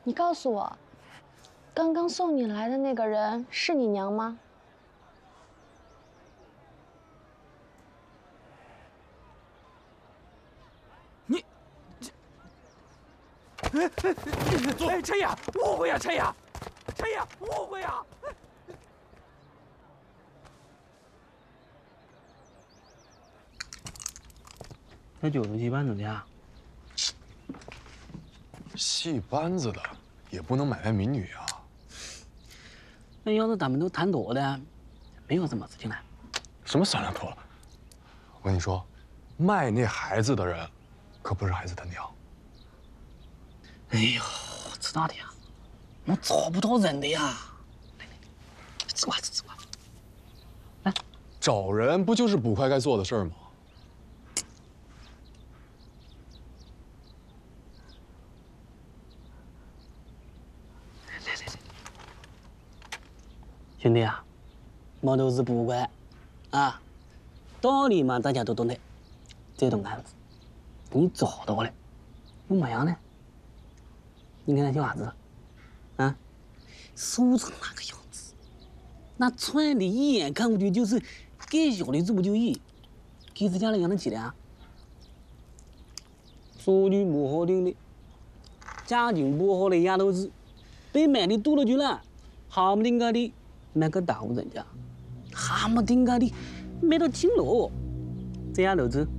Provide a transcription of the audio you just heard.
你告诉我，刚刚送你来的那个人是你娘吗？ 你，哎，陈爷，误会呀，陈爷，陈爷，误会呀！ 那就是戏班子的呀。 戏班子的也不能买卖民女啊。 那要是他们都谈妥了，没有什么事情了。 什么商量妥了？我跟你说，卖那孩子的人，可不是孩子他娘。 哎呦，我知道的呀，我找不到人的呀。来，吃瓜子，吃瓜子。来， 找人不就是捕快该做的事儿吗？ 兄弟啊，我都是捕快，啊，道理嘛大家都懂得。这种案子，你找到了，又么样呢？你看那小娃子，啊，瘦成那个样子，那穿的一眼看过去就是给小的做就医，给自家人养得起的啊。说句不好听的，家境不好的丫头子，被买的多了去了，好不丁个的。买个大户人家，哈么丁个的买到青楼，这丫头子